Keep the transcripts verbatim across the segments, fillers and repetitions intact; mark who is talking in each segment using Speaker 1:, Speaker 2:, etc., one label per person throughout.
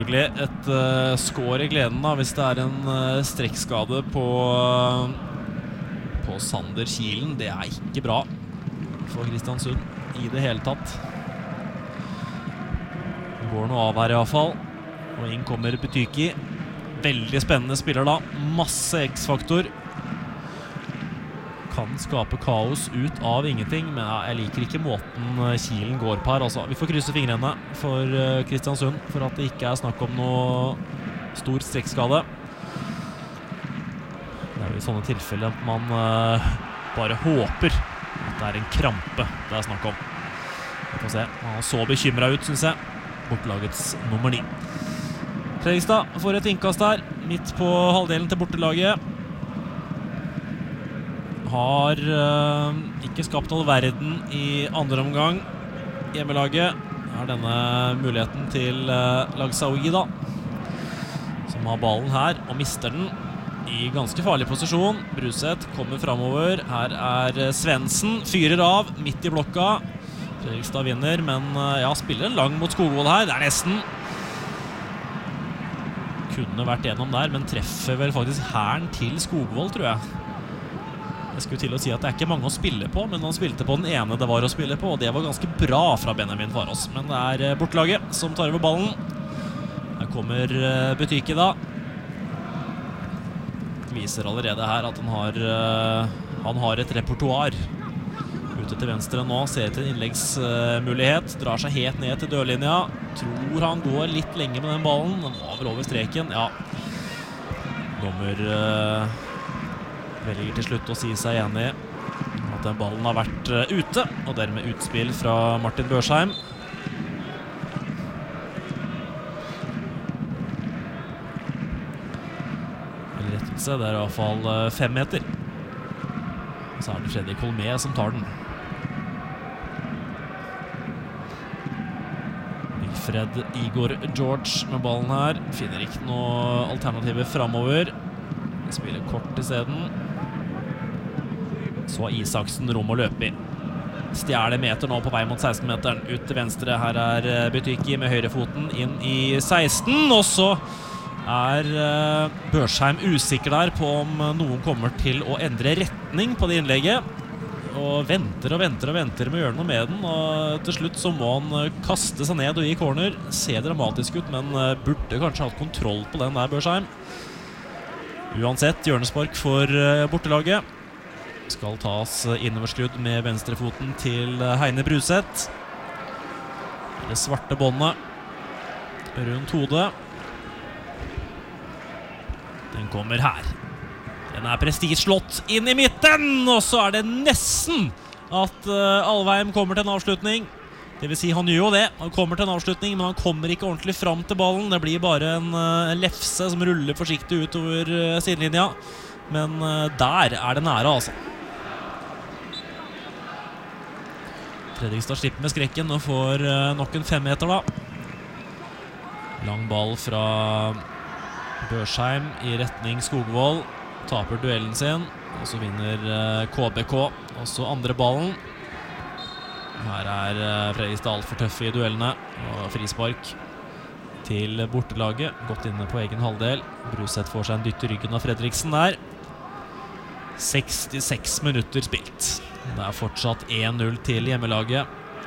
Speaker 1: Et uh, skår i gleden da, hvis det er en uh, strekkskade på, uh, på Sander Kilen. Det er ikke bra for Kristiansund i det hele tatt. Det går noe av her i hvert fall. Og inn kommer Butyki. Veldig spennende spiller da. Masse X-faktor. Kan skape kaos ut av ingenting, men jeg liker ikke måten Kilen går på her. Altså, vi får krysse fingrene for Kristiansund for at det ikke er snakk om noe stor strekkskade. Det er jo i sånne tilfeller at man uh, bare håper at det er en krampe det er snakk om. Vi får se. Han så bekymret ut, synes jeg. Bortelagets nummer ni. Fredrikstad får et innkast her, midt på halvdelen til bortelaget. Har uh, ikke skapt all verden i andre omgang. Hjemmelaget har denne muligheten til uh, Lagsaoui da, som har ballen her og mister den i ganske farlig posisjon. Bruseth kommer fremover. Her er Svendsen, fyrer av midt i blokka. Fredrikstad vinner, men uh, ja, spiller en lang mot Skogvold her. Det er nesten. Kunne vært gjennom der, men treffer vel faktisk hæren til Skogvold, tror jeg. Jeg skulle til å si at det er ikke mange å spille på, men han spilte på den ene det var å spille på, og det var ganske bra fra Benjamin Farås. Men det er bortelaget som tar over ballen. Her kommer Butyki da. Viser allerede her at han har, han har et repertoar. Ute til venstre nå, ser til en innleggsmulighet. Drar seg helt ned til dørlinja. Tror han går litt lenge med den ballen. Den var vel over streken, ja. Dommer velger til slutt å si seg enig at den ballen har vært uh, ute, og dermed utspill fra Martin Børsheim. Eller rettelse, det er i hvert fall uh, fem meter. Og så er det Fredrik Holmé som tar den. Wilfred Igor George med ballen her. Finner ikke noe alternativer fremover. Spiller kort i stedet. Så har Isaksen rom å løpe i. Stjæler meter nå på vei mot seksten-meteren. Ut til venstre, her er Butyki med høyrefoten inn i seksten. Og så er Børsheim usikker der på om noen kommer til å endre retning på det innlegget. Og venter og venter og venter med å gjøre noe med den. Og til slutt så må han kaste seg ned og gi corner. Ser dramatisk ut, men burde kanskje hatt kontroll på den der, Børsheim. Uansett, hjørnespark for bortelaget. Skal tas innoverskrudd med venstrefoten til Heine Bruseth. Det svarte båndet rundt hodet. Den kommer her. Den er prestisjeslått inn i midten, og så er det nesten at Alvheim kommer til en avslutning. Det vil si, han gjør jo det. Han kommer til en avslutning, men han kommer ikke ordentlig fram til ballen. Det blir bare en, en lefse som ruller forsiktig utover sidelinja. Men der er det nære, altså. Fredrikstad slipper med skrekken og får nok en fem meter da. Lang ball fra Børsheim i retning Skogvold. Taper duellen sin, og så vinner K B K. Og så andre ballen. Her er Fredrikstad alt for tøffe i duellene. Og frispark til bortelaget. Godt inne på egen halvdel. Bruseth får seg en dytt i ryggen av Fredriksen der. sekstiseks minutter spilt. Det er fortsatt én null til hjemmelaget.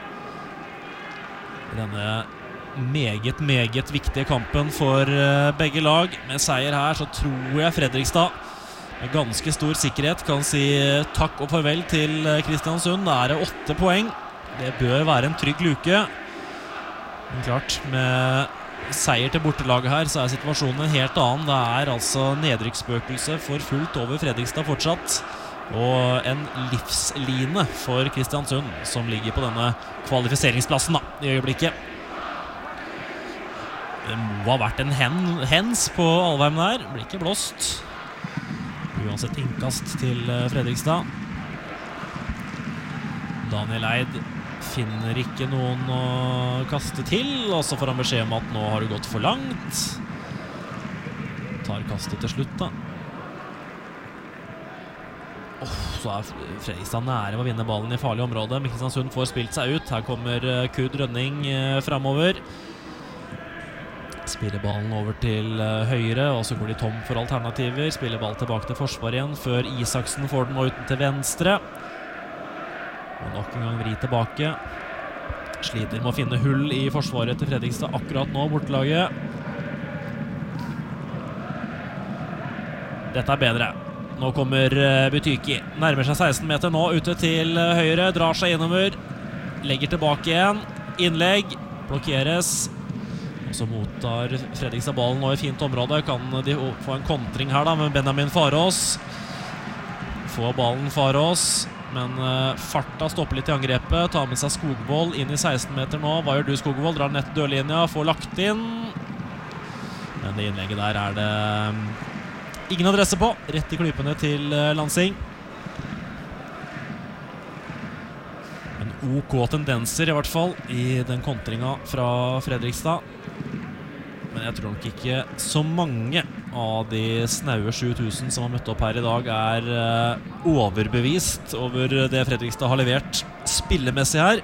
Speaker 1: Denne meget, meget viktige kampen for begge lag. Med seier her så tror jeg Fredrikstad med ganske stor sikkerhet kan si takk og farvel til Kristiansund. Det er åtte poeng. Det bør være en trygg luke. Men klart, med seier til bortelaget her så er situasjonen en helt annen. Det er altså nedrykksspøkelse for fullt over Fredrikstad fortsatt. Og en livsline for Kristiansund som ligger på denne kvalifiseringsplassen da, i øyeblikket. Det må ha vært en hen, hens på Alvheim der. Blir ikke blåst. Uansett innkast til Fredrikstad. Daniel Eid finner ikke noen å kaste til, og så får han beskjed om at nå har det gått for langt. Tar kastet til slutt da. Oh, så er Fredrikstad nære å vinne ballen i farlig område. Kristiansund får spilt seg ut. Her kommer Kud Rønning fremover. Spiller ballen over til høyre, og så går de tom for alternativer. Spiller ball tilbake til forsvar igjen, før Isaksen får den uten til venstre. Og nok en gang vri tilbake. Sliter med å finne hull i forsvaret til Fredrikstad akkurat nå, bortelaget. Dette er bedre. Nå kommer Butyki. Nærmer seg seksten meter nå, ute til høyre. Drar seg innover. Legger tilbake igjen. Innlegg. Blokkeres. Og så mottar Fredrikstad ballen nå i fint område. Kan de få en kontring her da, med Benjamin Farås. Få ballen Farås. Men uh, farta stopper litt i angrepet. Tar med seg Skogvold inn i seksten meter nå. Hva gjør du, Skogvold? Drar nett dørlinja. Får lagt inn. Men det innlegget der er det um, ingen adresse på. Rett i klypene til uh, Lansing. En OK tendenser i hvert fall i den kontringa fra Fredrikstad. Men jeg tror nok ikke så mange av de snaue sju tusen som har møtt opp her i dag er uh, overbevist over det Fredrikstad har levert spillemessig her.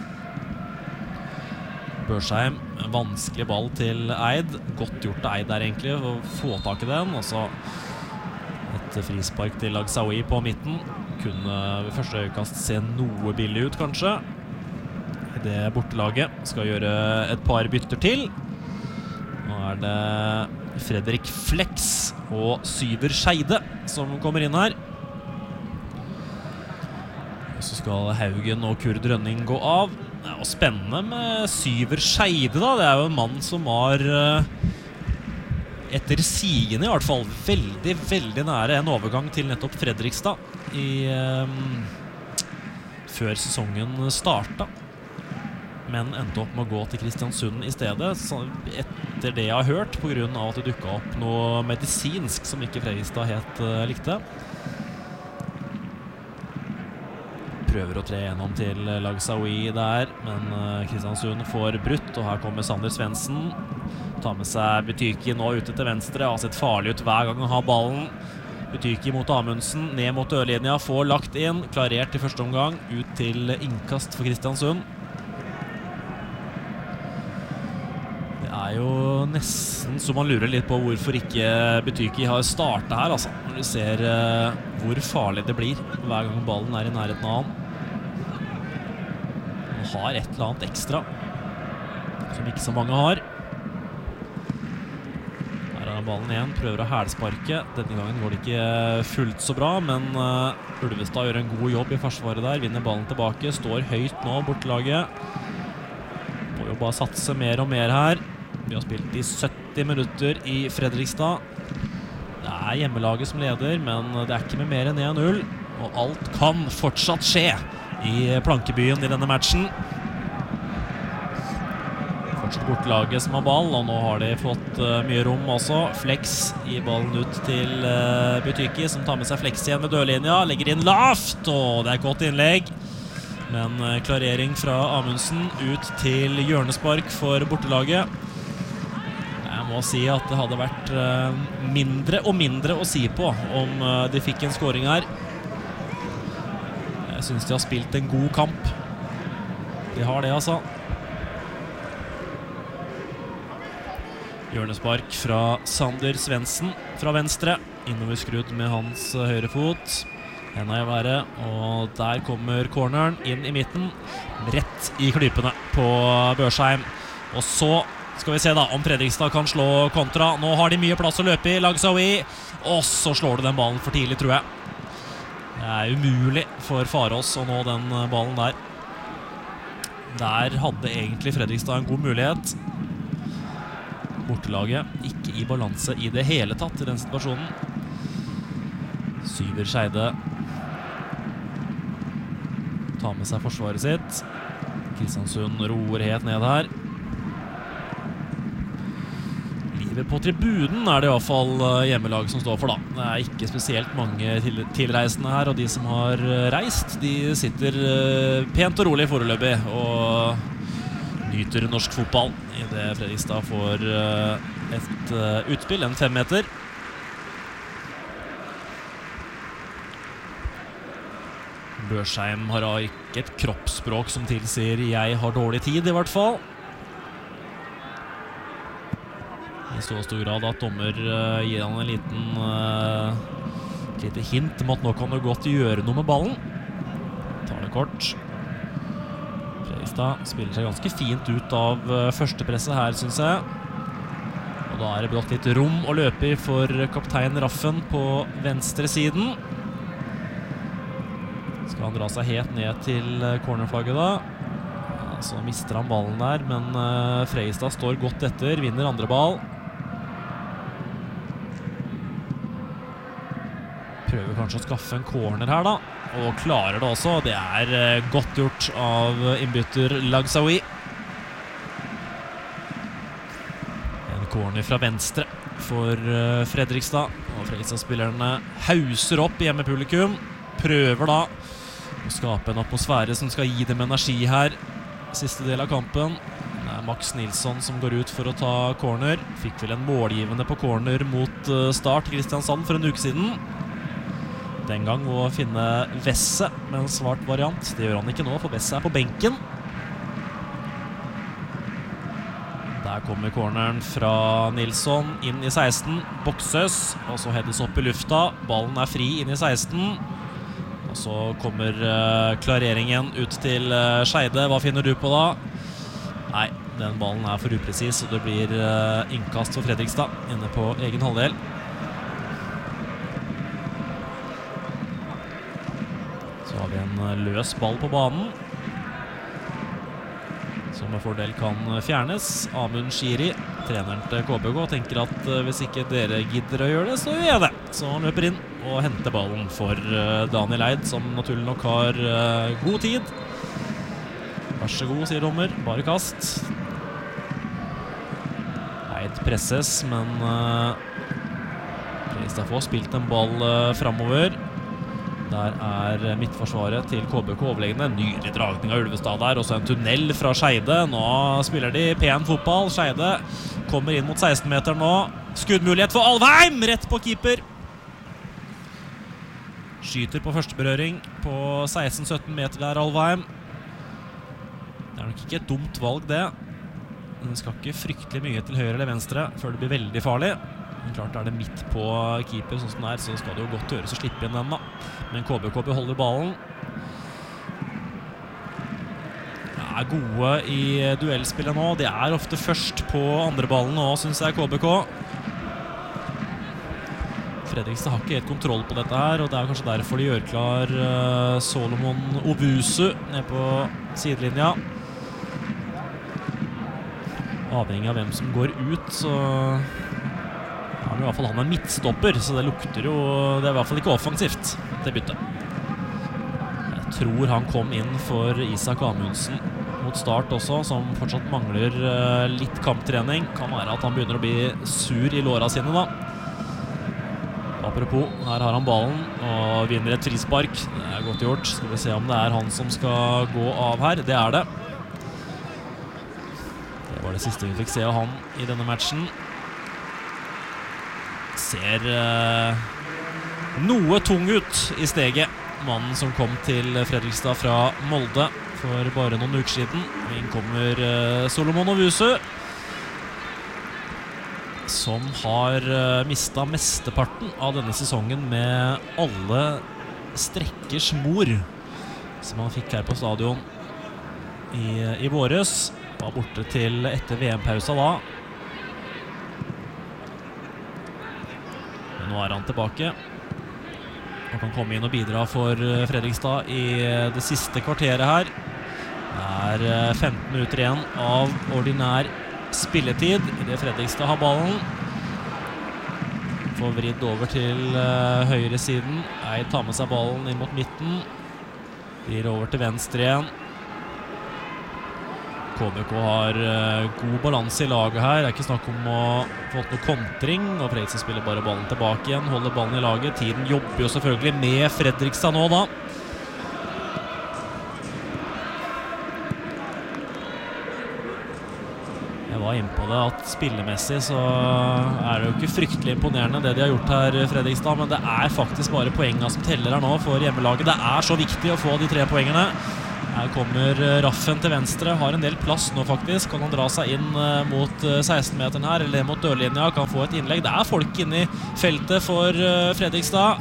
Speaker 1: Børsheim, en vanskelig ball til Eid. Godt gjort til Eid der egentlig, å få tak i den. Og så et frispark til Lagsaoui på midten. Kunne ved første øyekast se noe billig ut kanskje. Det bortelaget skal gjøre et par bytter til. Nå er det Fredrik Flex og Syver Scheide som kommer inn her. Og så skal Haugen og Kurd Rønning gå av. Det er jo spennende med Syver Scheide da. Det er jo en mann som var etter sigende i hvert fall veldig, veldig nære en overgang til nettopp Fredrikstad i, um, før sesongen startet. Men endte opp med å gå til Kristiansund i stedet, etter det jeg har hørt, på grunn av at det dukket opp noe medisinsk som ikke Fredrikstad helt uh, likte. Prøver å tre gjennom til Lagsaoui der, men uh, Kristiansund får brutt, og her kommer Sander Svendsen. Tar med seg Butyki nå ute til venstre, har sett farlig ut hver gang han har ballen. Butyki mot Amundsen, ned mot dørlinja, får lagt inn, klarert i første omgang, ut til innkast for Kristiansund. Det er jo nesten så man lurer litt på hvorfor ikke Butyki har startet her, altså. Når du ser uh, hvor farlig det blir hver gang ballen er i nærheten av han. Han har et eller annet ekstra som ikke så mange har. Her er ballen igjen, prøver å hælsparke. Denne gangen går det ikke fullt så bra, men uh, Ulvestad gjør en god jobb i forsvaret der. Vinner ballen tilbake, står høyt nå, bortelaget. Må jo bare satse mer og mer her. Vi har spilt i sytti minutter i Fredrikstad. Det er hjemmelaget som leder, men det er ikke med mer enn én null. Og alt kan fortsatt skje i Plankebyen i denne matchen. Fortsatt bortelaget som har ball, og nå har de fått uh, mye rom også. Flex i ballen ut til uh, Butyki, som tar med seg Flex igjen med dørlinja. Legger inn lavt, og det er et godt innlegg. Men uh, klarering fra Amundsen ut til hjørnespark for bortelaget. Jeg må si at det hadde vært uh, mindre og mindre å si på om uh, de fikk en scoring her. Jeg synes de har spilt en god kamp. De har det, altså. Hjørnespark fra Sander Svendsen fra venstre. Innover skrudd med hans uh, høyre fot. Henda i været, og der kommer corneren inn i midten. Rett i klypene på Børsheim. Og så skal vi se da om Fredrikstad kan slå kontra. Nå har de mye plass å løpe i, Lagsaoui. Og så slår du den ballen for tidlig, tror jeg. Det er umulig for Farås å nå den ballen der. Der hadde egentlig Fredrikstad en god mulighet. Bortelaget ikke i balanse i det hele tatt i den situasjonen. Syver Scheide tar med seg forsvaret sitt. Kristiansund roer helt ned her. På tribunen er det i hvert fall hjemmelag som står for da. Det er ikke spesielt mange til tilreisende her, og de som har reist, de sitter pent og rolig foreløpig og nyter norsk fotball i det Fredrikstad får et utspill, en femmeter. Børsheim har ikke et kroppsspråk som tilsier jeg har dårlig tid i hvert fall. I så stor grad at dommer uh, gir han en liten uh, et lite hint om at nå kan du godt gjøre noe med ballen. Tar det kort. Fredrikstad spiller seg ganske fint ut av uh, førstepresset her, synes jeg. Og da er det blått litt rom å løpe i for kaptein Raffen på venstre siden. Skal han dra seg helt ned til cornerflagget da. Ja, så mister han ballen der, men uh, Fredrikstad står godt etter, vinner andre ball. Prøver kanskje å skaffe en corner her da, og klarer det også. Det er uh, godt gjort av innbytter Lagsaoui. En corner fra venstre for uh, Fredrikstad, og Fredrikstad-spillerne hauser opp hjemmepublikum. Prøver da å skape en atmosfære som skal gi dem energi her. Siste del av kampen. Det er Max Nilsson som går ut for å ta corner. Fikk vel en målgivende på corner mot uh, Start Kristiansand for en uke siden. Den gang å finne Vesse med en svart variant. Det gjør han ikke nå, for Vesse er på benken. Der kommer corneren fra Nilsson inn i seksten. Bokses, og så heades opp i lufta. Ballen er fri inn i seksten. Og så kommer uh, klareringen ut til uh, Skeide. Hva finner du på da? Nei, den ballen er for upresis, og det blir uh, innkast for Fredrikstad inne på egen halvdel. Så har vi en løs ball på banen, som med fordel kan fjernes. Amund Shiri, treneren til K B K, tenker at uh, hvis ikke dere gidder å gjøre det, så gjør jeg det. Så han løper inn og henter ballen for uh, Daniel Eid, som naturlig nok har uh, god tid. Vær så god, sier dommer. Bare kast. Eid presses, men uh, Fredrikstad får spilt en ball uh, fremover. Der er midtforsvaret til K B K overleggende. Nydelig dragning av Ulvestad der. Også en tunnel fra Skeide. Nå spiller de pen fotball. Skeide kommer inn mot seksten meter nå. Skuddmulighet for Alvheim! Rett på keeper. Skyter på første berøring på seksten sytten meter der, Alvheim. Det er nok ikke et dumt valg, det. Den skal ikke fryktelig mye til høyre eller venstre før det blir veldig farlig. Men klart er det midt på keeper sånn som det er, så skal det jo godt gjøres å slippe inn den da. Men K B K beholder ballen. Er gode i duellspillet nå. De er ofte først på andre ballen nå, synes jeg, K B K. Fredrikstad har ikke helt kontroll på dette her, og det er kanskje derfor de gjør klar uh, Solomon Obusu ned på sidelinja. Avhengig av hvem som går ut, så i hvert fall han er midtstopper, så det lukter jo, det er i hvert fall ikke offensivt, det byttet. Jeg tror han kom inn for Isak Amundsen mot Start også, som fortsatt mangler litt kamptrening. Kan være at han begynner å bli sur i låra sine da. Apropos, her har han ballen og vinner et frispark. Det er godt gjort. Skal vi se om det er han som skal gå av her. Det er det. Det var det siste vi fikk se av han i denne matchen. Ser uh, noe tung ut i steget. Mannen som kom til Fredrikstad fra Molde for bare noen uker siden. Inn kommer uh, Solomon Obusu, som har uh, mistet mesteparten av denne sesongen med alle strekkers mor, som han fikk her på stadion i, i våres. Var borte til etter V M-pausa da. Nå er han tilbake og kan komme inn og bidra for Fredrikstad i det siste kvarteret her. Det er femten minutter igjen av ordinær spilletid i det Fredrikstad har ballen. Får vridd over til høyre siden. Eid tar med seg ballen inn mot midten. Blir over til venstre igjen. K B K har uh, god balanse i laget her. Det er ikke snakk om å få noe kontring, og Fredrikstad spiller bare ballen tilbake igjen, holder ballen i laget. Tiden jobber jo selvfølgelig med Fredrikstad nå da. Jeg var inne på det at spillemessig så er det jo ikke fryktelig imponerende det de har gjort her, Fredrikstad, men det er faktisk bare poengene som teller her nå for hjemmelaget. Det er så viktig å få de tre poengene. Her kommer Raffen til venstre, har en del plass nå faktisk. Kan han dra seg inn mot seksten-meteren her, eller mot dørlinja, kan få et innlegg. Det er folk inne i feltet for Fredrikstad.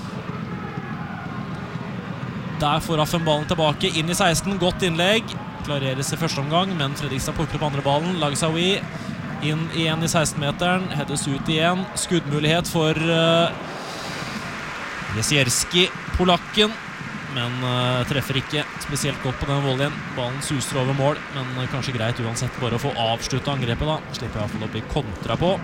Speaker 1: Der får Raffen ballen tilbake, inn i seksten, godt innlegg. Klareres i første omgang, men Fredrikstad plukker opp andre ballen. Lagsaoui inn igjen i seksten-meteren, heades ut igjen. Skuddmulighet for uh, Jesierski, polakken. Men uh, treffer ikke spesielt godt på den volleyen. Ballen suser over mål, men uh, kanskje greit uansett bare å få avsluttet angrepet da. Slipper i hvert fall å bli kontra på.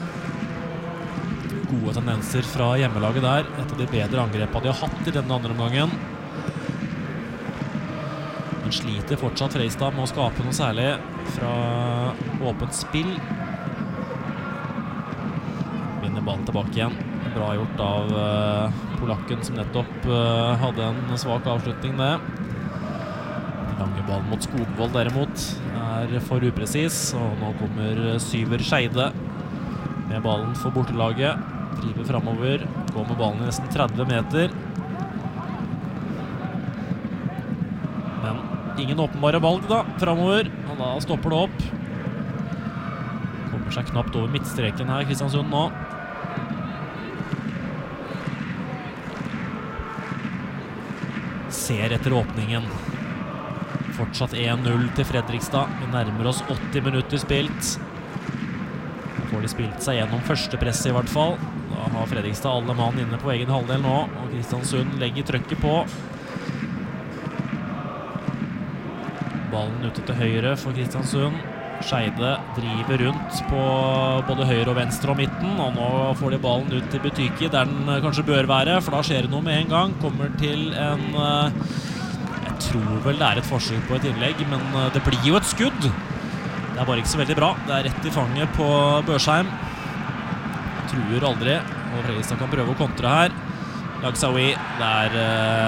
Speaker 1: Gode tendenser fra hjemmelaget der. Et av de bedre angrepene de har hatt i denne andre omgangen. Men sliter fortsatt Fredrikstad med å skape noe særlig fra åpent spill. Vinner ballen tilbake igjen. Bra gjort av uh, polakken som nettopp uh, hadde en svak avslutning med. Den lange ballen mot Skogvold derimot er for upresis, og nå kommer Syver Skeide med ballen for bortelaget. Driver fremover, går med ballen i nesten tretti meter. Men ingen åpenbare valg da, fremover, og da stopper det opp. Kommer seg knapt over midtstreken her, Kristiansund nå. Ser etter åpningen. Fortsatt en null til Fredrikstad. Vi nærmer oss åtti minutter spilt. Da får de spilt seg gjennom første presset i hvert fall. Da har Fredrikstad alle mann inne på egen halvdel nå, og Kristiansund legger trøkket på. Ballen ute til høyre for Kristiansund. Skeide driver rundt på både høyre og venstre og midten, og nå får de ballen ut til Butyki der den kanskje bør være, for da skjer det noe med en gang. Kommer til en, jeg tror vel det er et forsøk på et innlegg, men det blir jo et skudd. Det er bare ikke så veldig bra. Det er rett i fanget på Børsheim. Truer aldri, og Fredrikstad kan prøve å kontre her. Lagsaoui, der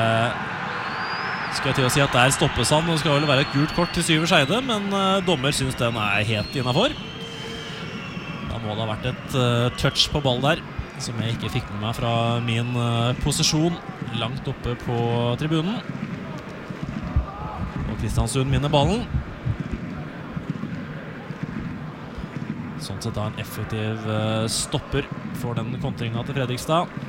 Speaker 1: skal jeg til å si at der stoppes han, og det skal vel være et gult kort til Syver Skeide, men uh, dommer synes den er helt innenfor. Da må det ha vært et uh, touch på ball der, som jeg ikke fikk med meg fra min uh, posisjon langt oppe på tribunen. Og Kristiansund vinner ballen. Sånn sett da en effektiv uh, stopper for den kontringen til Fredrikstad.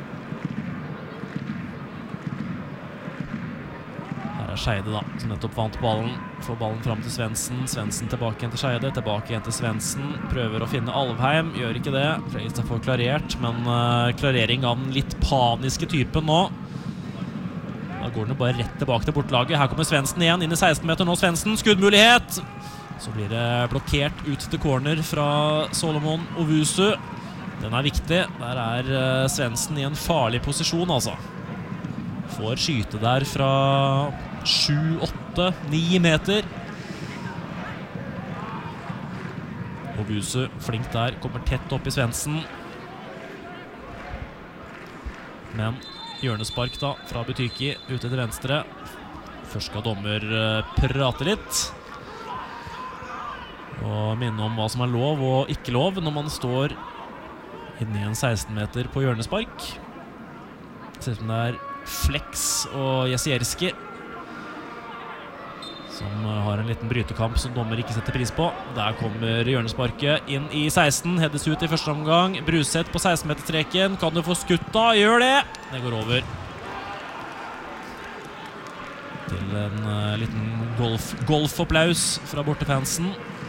Speaker 1: Skeide da, som nettopp vant ballen. Får ballen fram til Svendsen. Svendsen tilbake igjen til Skeide, tilbake igjen til Svendsen. Prøver å finne Alvheim, gjør ikke det. Fredrikstad får klarert, men uh, klarering av den litt paniske typen nå. Da går den bare rett tilbake til bortelaget. Her kommer Svendsen igjen, inn i seksten meter nå. Svendsen, skuddmulighet! Så blir det blokkert ut til corner fra Solomon Ovusu. Den er viktig. Der er uh, Svendsen i en farlig posisjon, altså. Får skyte der fra sju, åtte, ni meter. Ovusu, flink der, kommer tett opp i Svendsen. Men hjørnespark da, fra Butyki, ute til venstre. Først skal dommer prate litt. Og minne om hva som er lov og ikke lov når man står inne i en seksten meter på hjørnespark. Ser ut som det er Flex og Jesierski som har en liten brytekamp som dommer ikke setter pris på. Der kommer hjørnesparket inn i seksten, heades ut i første omgang. Bruseth på seksten meter-streken, kan du få skutt da? Gjør det! Det går over. Til en uh, liten golf, golfapplaus fra bortefansen.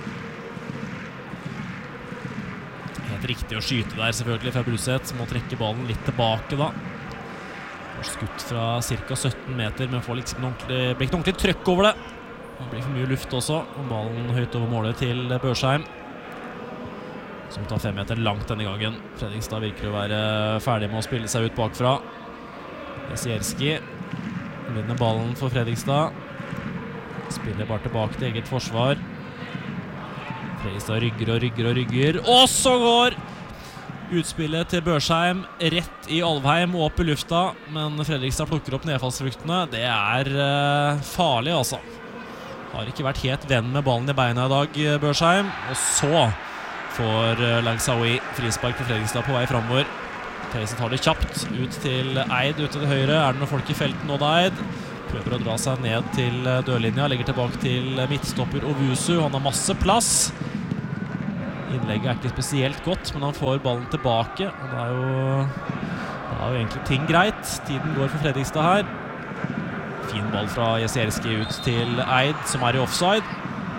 Speaker 1: Helt riktig å skyte der selvfølgelig fra Bruseth. Må trekke ballen litt tilbake da. Skutt fra cirka sytten meter, men får liksom ordentlig, blir ikke ordentlig trøkk over det. Det blir for mye luft også, og ballen høyt over målet til Børsheim, som tar fem meter langt denne gangen. Fredrikstad virker å være ferdig med å spille seg ut bakfra. Jesierski vinner ballen for Fredrikstad. Spiller bare tilbake til eget forsvar. Fredrikstad rygger og rygger og rygger, og så går utspillet til Børsheim rett i Alvheim og opp i lufta, men Fredrikstad plukker opp nedfallsfruktene. Det er uh, farlig, altså. Har ikke vært helt venn med ballen i beina i dag, Børsheim. Og så får uh, Lagsaoui frispark for Fredrikstad på vei fremover. Fredrikstad tar det kjapt ut til Eid, ute til høyre. Er det noen folk i felten nå, da, Eid? Prøver å dra seg ned til dørlinja, legger tilbake til midtstopper Owusu. Han har masse plass. Innlegget er ikke spesielt godt, men han får ballen tilbake. Og det er jo, det er jo egentlig ting greit. Tiden går for Fredrikstad her. Fin ball fra Jezierski ut til Eid, som er i offside.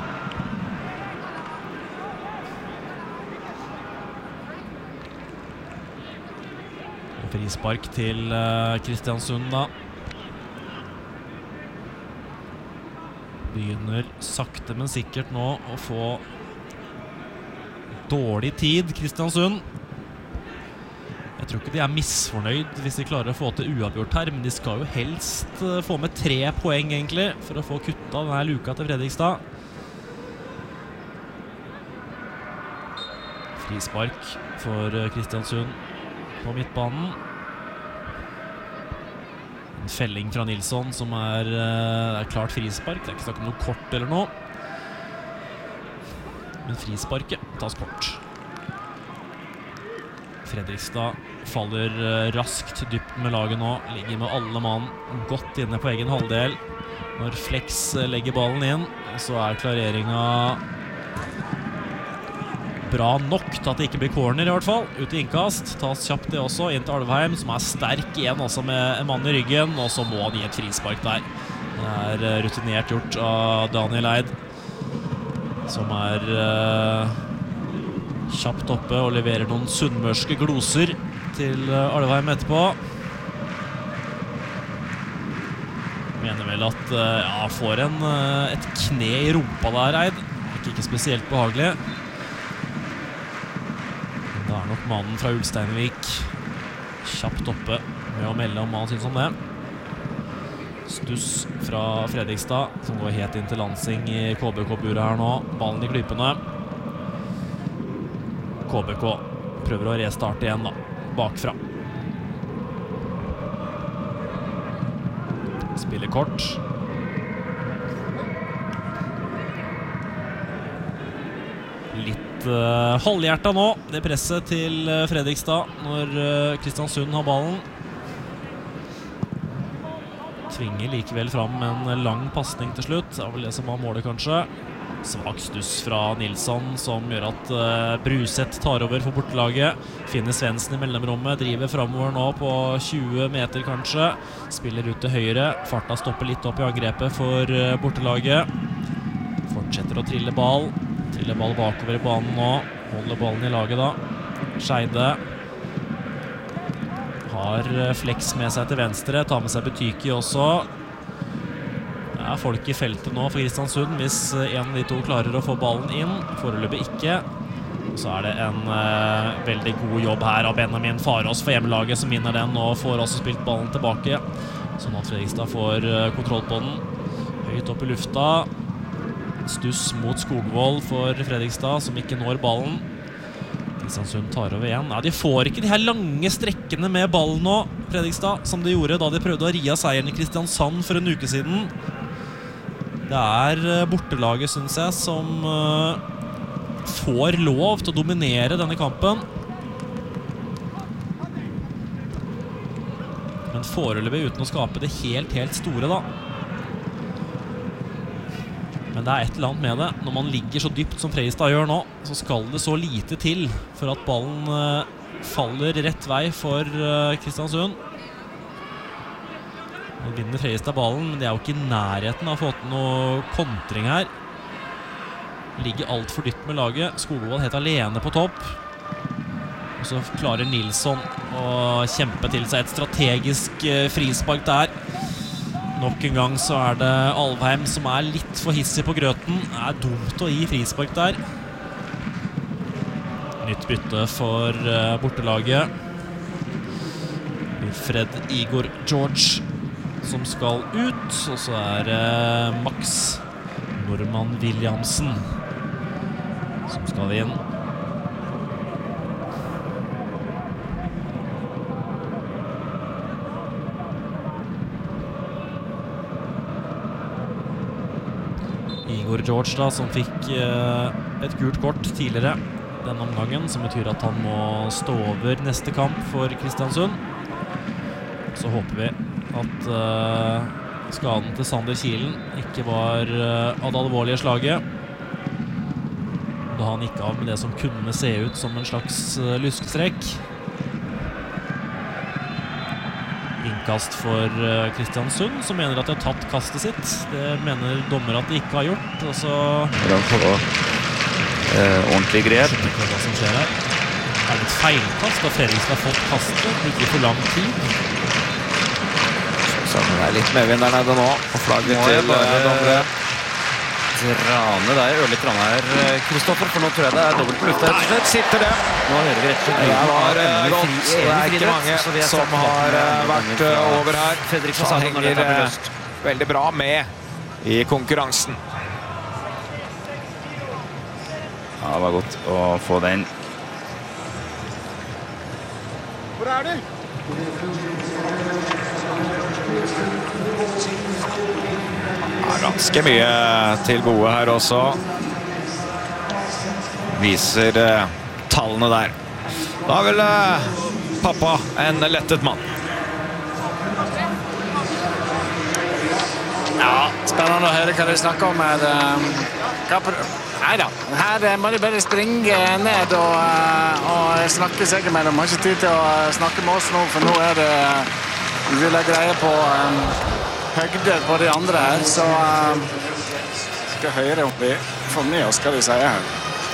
Speaker 1: Frispark til Kristiansund da. Begynner sakte, men sikkert nå å få dårlig tid, Kristiansund. Jeg tror ikke de er misfornøyd hvis de klarer å få til uavgjort her, men de skal jo helst få med tre poeng egentlig, for å få kuttet denne luka til Fredrikstad. Frispark for Kristiansund på midtbanen. En felling fra Nilsson som er, er klart frispark. Det er ikke snakk om noe kort eller noe. Men frisparket tas kort. Fredrikstad faller raskt dypt med laget nå. Ligger med alle mann godt inne på egen halvdel. Når Flex legger ballen inn, så er klareringen bra nok til at det ikke blir corner i hvert fall. Ut i innkast, tas kjapt det også, inn til Alvheim, som er sterk igjen også med en mann i ryggen, og så må han gi et frispark der. Det er rutinert gjort av Daniel Eid, som er uh, kjapt oppe og leverer noen sunnmørske gloser til uh, Alvheim etterpå. Mener vel at uh, ja, får en, uh, et kne i rumpa der, Eid. Ikke, ikke spesielt behagelig. Det er nok mannen fra Ulsteinvik kjapt oppe med å melde om hva han synes om det. Stuss fra Fredrikstad, som går helt inn til Lansing i K B K-buret her nå. Ballen i klypene. K B K prøver å restarte igjen da, bakfra. Spiller kort. Litt uh, halvhjerta nå, det presset til uh, Fredrikstad når uh, Kristiansund har ballen. Tvinger likevel fram en lang passning til slutt. Det er vel det som var målet kanskje. Svak stuss fra Nilsson som gjør at uh, Bruseth tar over for bortelaget. Finner Svendsen i mellomrommet, driver fremover nå på tjue meter kanskje. Spiller ut til høyre, farta stopper litt opp i angrepet for uh, bortelaget. Fortsetter å trille ball. Triller ball bakover i banen nå. Holder ballen i laget da. Scheide har Flex med seg til venstre. Tar med seg Butyki også. Det er folk i feltet nå for Kristiansund hvis en av de to klarer å få ballen inn. Foreløpig ikke. Så er det en uh, veldig god jobb her av Benjamin Farås for hjemmelaget, som vinner den og får også spilt ballen tilbake. Sånn at Fredrikstad får uh, kontroll på den. Høyt opp i lufta. Stuss mot Skogvold for Fredrikstad, som ikke når ballen. Kristiansund tar over igjen. Ja, de får ikke de her lange strekkene med ballen nå, Fredrikstad, som de gjorde da de prøvde å ria seieren i Kristiansand for en uke siden. Det er bortelaget, synes jeg, som uh, får lov til å dominere denne kampen. Men foreløpig uten å skape det helt, helt store da. Men det er et eller annet med det. Når man ligger så dypt som Fredrikstad gjør nå, så skal det så lite til for at ballen uh, faller rett vei for uh, Kristiansund. Nå vinner Fredrikstad ballen, men de er jo ikke i nærheten av å få til noe kontring her. Ligger alt for dypt med laget. Skogvold helt alene på topp. Og så klarer Nilsson å kjempe til seg et strategisk uh, frispark der. Nok en gang så er det Alvheim som er litt for hissig på grøten. Det er dumt å gi frispark der. Nytt bytte for uh, bortelaget. Wilfred Igor George som skal ut. Og så er det uh, Max Norman Williamsen som skal inn. Igor George da, som fikk eh, et gult kort tidligere denne omgangen, som betyr at han må stå over neste kamp for Kristiansund. Så håper vi at eh, skaden til Sander Kielen ikke var uh, av det alvorlige slaget. Da han gikk av med det som kunne se ut som en slags uh, lyskestrekk. Innkast for uh, Kristiansund, som mener at de har tatt kastet sitt. Det mener dommer at de ikke har gjort. Og så...
Speaker 2: Da får vi uh, ordentlig grep.
Speaker 1: Jeg skjønner ikke hva som skjer her. Er det et feilkast da Fredrikstad har fått kastet? Ikke for lang tid.
Speaker 3: Så det er litt medvind der nede nå, og flagget til dommere.
Speaker 2: Trane der, ørlig trane her, Kristoffer, for nå tror jeg det er dobbelt på lufta, rett og slett.
Speaker 3: Sitter det.
Speaker 2: Nå hører vi rett og slett.
Speaker 3: Det var rått, det er ikke mange som har vært over her.
Speaker 2: Fredrikstad
Speaker 3: henger veldig bra med i konkurransen.
Speaker 2: Ja, det var godt å få den.
Speaker 3: Hvor er du? Ja, ganske mye til gode her også. Viser uh, tallene der. Da vil uh, pappa en lettet mann.
Speaker 4: Ja, spennende å høre hva de snakker om her. Neida, her må de bare springe ned og, og snakke seg med dem. Har ikke tid til å snakke med oss nå, for nå er det vi vil ha greie på um, høgde på de andre her, så um, skal høre om vi får med oss hva de sier her.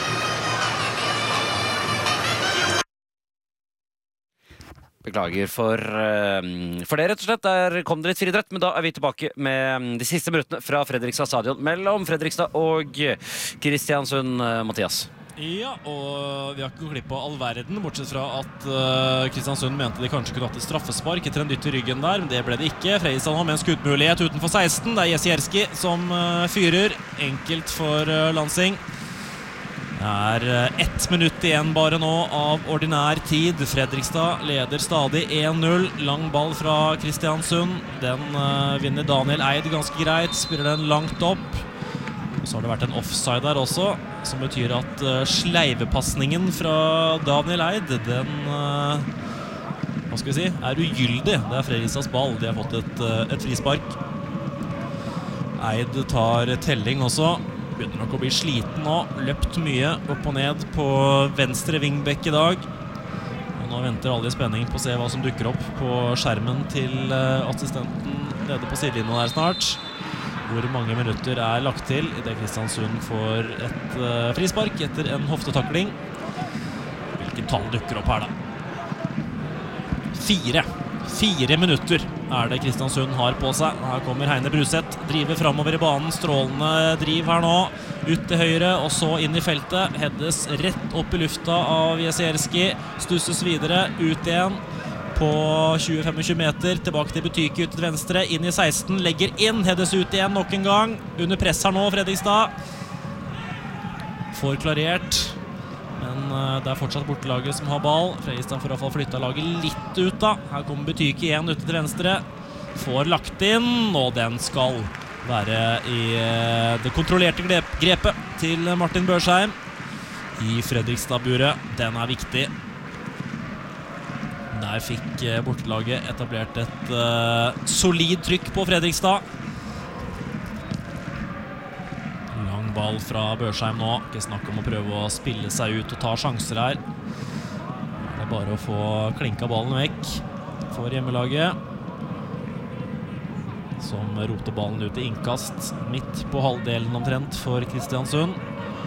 Speaker 2: Beklager for, for det, rett og slett. Der kom det litt friidrett, men da er vi tilbake med de siste minuttene fra Fredrikstad stadion mellom Fredrikstad og Kristiansund, Mathias.
Speaker 1: Ja, og vi har ikke gått glipp av all verden, bortsett fra at uh, Kristiansund mente de kanskje kunne hatt et straffespark etter en dytt i ryggen der, men det ble det ikke. Fredrikstad har med en skuddmulighet utenfor seksten. Det er Jesse Jerski som uh, fyrer. Enkelt for uh, Lansing. Det er uh, ett minutt igjen bare nå av ordinær tid. Fredrikstad leder stadig én null. Lang ball fra Kristiansund. Den uh, vinner Daniel Eid ganske greit. Spiller den langt opp. Og så har det vært en offside der også, som betyr at uh, sleivepassningen fra Daniel Eid, den uh, hva skal vi si, er ugyldig. Det er Fredrikstads ball. De har fått et, uh, et frispark. Eid tar telling også. Begynner nok å bli sliten nå. Løpt mye opp og ned på venstre vingbekk i dag. Og nå venter alle i spenning på å se hva som dukker opp på skjermen til uh, assistenten nede på sidelinjen der snart. Hvor mange minutter er lagt til i det Kristiansund får et uh, frispark etter en hoftetakling. Hvilke tall dukker opp her da? Fire. Fire minutter er det Kristiansund har på seg. Her kommer Heine Bruseth, driver fremover i banen. Strålende driv her nå. Ut til høyre, og så inn i feltet. Heddes rett opp i lufta av Jesierski. Stusses videre, ut igjen på tjue til tjuefem meter. Tilbake til Butyke, ut til venstre. Inn i seksten, legger inn. Heddes ut igjen nok en gang. Under press her nå, Fredrikstad. Får klarert. Men uh, det er fortsatt bortelaget som har ball. Fredrikstad får i hvert fall flyttet laget litt ut da. Her kommer Butyke igjen ute til venstre. Får lagt inn, og den skal være i uh, det kontrollerte grep grepet til Martin Børsheim i Fredrikstad-buret. Den er viktig. Der fikk uh, bortelaget etablert et uh, solid trykk på Fredrikstad. Ball fra Børsheim nå. Ikke snakk om å prøve å spille seg ut og ta sjanser her. Det er bare å få klinka ballen vekk for hjemmelaget, som roter ballen ut i innkast midt på halvdelen omtrent for Kristiansund.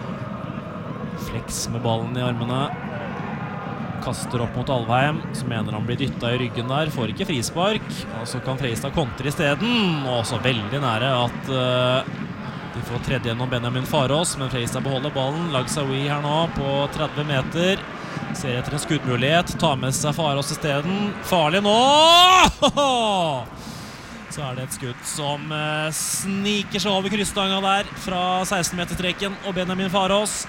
Speaker 1: Flex med ballen i armene. Kaster opp mot Alvheim, som mener han blir dyttet i ryggen der. Får ikke frispark, og så kan Fredrikstad kontre i steden. Og så veldig nære at uh, de får tredje gjennom Benjamin Farås, men Fredrikstad beholder ballen. Lagsaoui her nå på tretti meter. Ser etter en skuddmulighet. Tar med seg Farås i steden. Farlig nå! Så er det et skudd som eh, sniker seg over kryssstanga der fra seksten meter-streken, og Benjamin Farås.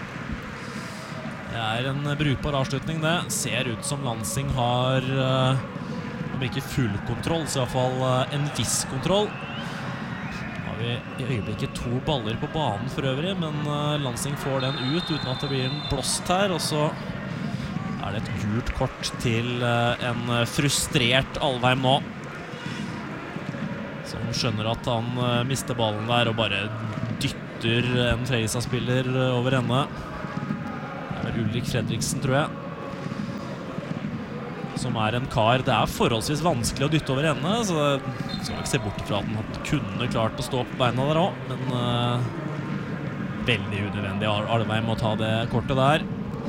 Speaker 1: Det er en brukbar avslutning det. Ser ut som Lansing har, eh, om ikke full kontroll, så i hvert fall eh, en viss kontroll. I øyeblikket to baller på banen for øvrig, men uh, Lansing får den ut uten at det blir en blåst her, og så er det et gult kort til uh, en frustrert Alvheim nå, som skjønner at han uh, mister ballen der og bare dytter en Fredrikstad-spiller over ende. Det er Ulrik Fredriksen, tror jeg, som er en kar. Det er forholdsvis vanskelig å dytte over ende, så jeg skal ikke se bort fra at han kunne klart å stå på beina der også, men uh, veldig unødvendig Alvheim å ta det kortet der.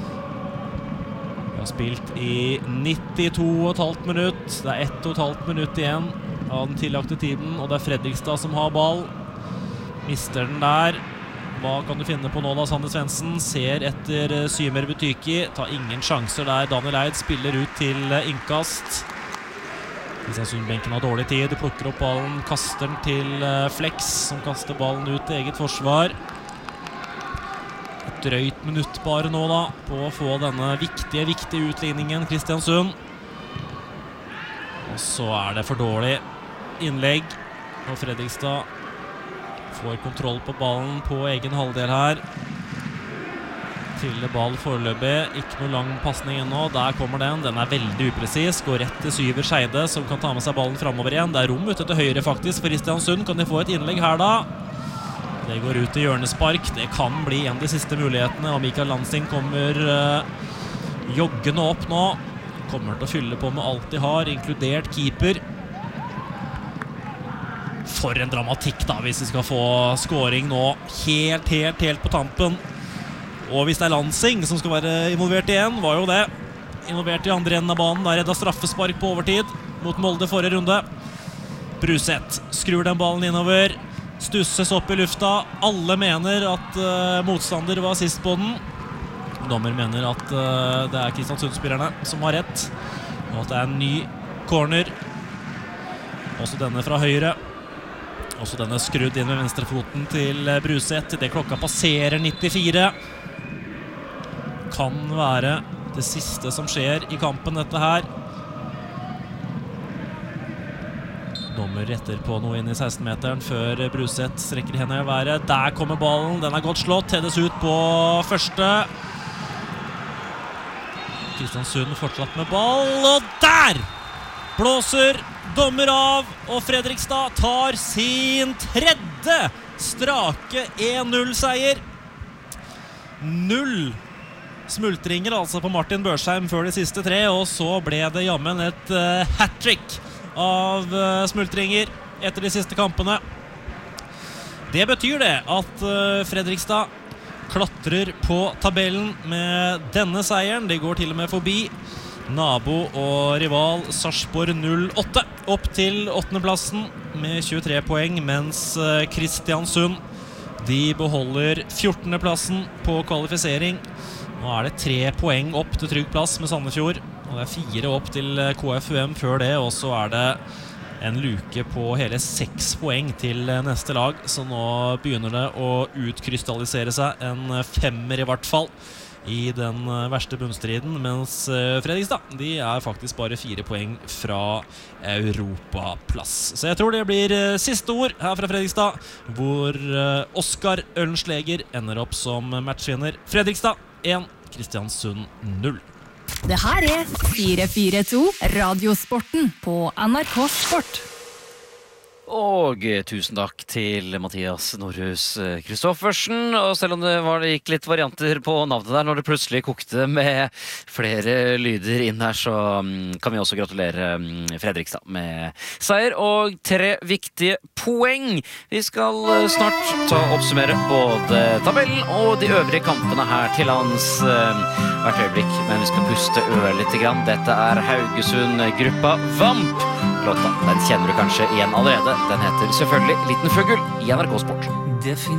Speaker 1: Vi har spilt i nittito og et halvt minutt. Det er ett og et halvt minutt igjen av den tillagte tiden, og det er Fredrikstad som har ball. Mister den der. Hva kan du finne på nå da, Sander Svendsen? Ser etter Symer Butyki. Tar ingen sjanser der. Daniel Eid spiller ut til innkast. Kristiansund-benken har dårlig tid. Plukker opp ballen, kaster den til Flex, som kaster ballen ut til eget forsvar. Et drøyt minutt bare nå da, på å få denne viktige, viktige utligningen Kristiansund. Og så er det for dårlig innlegg, og Fredrikstad får kontroll på ballen på egen halvdel her. Triller ball foreløpig. Ikke noe lang passning ennå. Der kommer den. Den er veldig upresis. Går rett til Syver Skeide, som kan ta med seg ballen fremover igjen. Det er rom ute til høyre faktisk. For Kristiansund kan de få et innlegg her da. Det går ut til hjørnespark. Det kan bli en av de siste mulighetene. Og Mikael Lansing kommer uh, joggende opp nå. Kommer til å fylle på med alt de har, inkludert keeper. For en dramatikk da, hvis vi skal få scoring nå helt, helt, helt på tampen. Og hvis det er Lansing som skal være involvert igjen, var jo det. Involvert i andre enden av banen, da redda straffespark på overtid mot Molde forrige runde. Bruseth skrur den ballen innover, stusses opp i lufta. Alle mener at uh, motstander var sist på den. Dommer mener at uh, det er Kristiansund-spillerne som har rett, og at det er en ny corner. Også denne fra høyre. Også denne skrudd inn med venstrefoten til Bruseth. Det klokka passerer nittifire. Kan være det siste som skjer i kampen, dette her. Dommer retter på noe inn i seksten-meteren før Bruseth strekker henne i været. Der kommer ballen. Den er godt slått. Hedes ut på første. Kristiansund fortsatt med ball. Og der blåser dommer av, og Fredrikstad tar sin tredje strake en null seier. Null smultringer altså på Martin Børsheim før de siste tre, og så ble det jammen et uh, hat-trick av uh, smultringer etter de siste kampene. Det betyr det at uh, Fredrikstad klatrer på tabellen med denne seieren. De går til og med forbi nabo og rival Sarpsborg null åtte opp til åttendeplassen med tjuetre poeng, mens Kristiansund de beholder fjortendeplassen på kvalifisering. Nå er det tre poeng opp til trygg plass med Sandefjord, og det er fire opp til K F U M før det, og så er det en luke på hele seks poeng til neste lag, så nå begynner det å utkrystallisere seg en femmer i hvert fall i den verste bunnstriden, mens Fredrikstad de er faktisk bare fire poeng fra Europaplass. Så jeg tror det blir siste ord her fra Fredrikstad, hvor Oskar Ølensleger ender opp som matchvinner. Fredrikstad én, Kristiansund null.
Speaker 5: Det her er fire fire to Radiosporten på N R K Sport.
Speaker 2: Og tusen takk til Mathias Nordhus Kristoffersen. Og selv om det, var, det gikk litt varianter på navnet der når det plutselig kokte med flere lyder inn her, så kan vi også gratulere Fredrikstad med seier og tre viktige poeng. Vi skal snart ta og oppsummere både tabellen og de øvrige kampene her til lands hvert øyeblikk, men vi skal puste ørlite grann. Dette er Haugesund-gruppa Vamp. Låta, den kjenner du kanskje igjen allerede. Den heter selvfølgelig Liten Fugl i N R K Sport.
Speaker 6: Det finnes